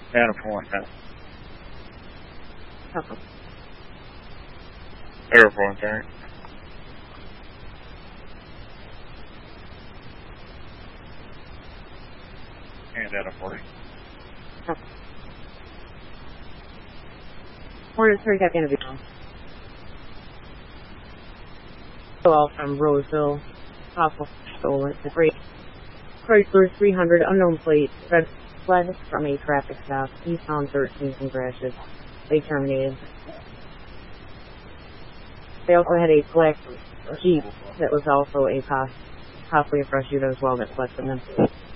Data point. Okay. Data point, sorry. And data 40. Okay. Hornet 3 got individual. All from Roseville. Possible stolen. The great Chrysler 300 unknown plate. Red flag from a traffic stop. East on 13th and crashes. They terminated. They also had a black Jeep that was also a possibly a fresh shooter as well that fled from them.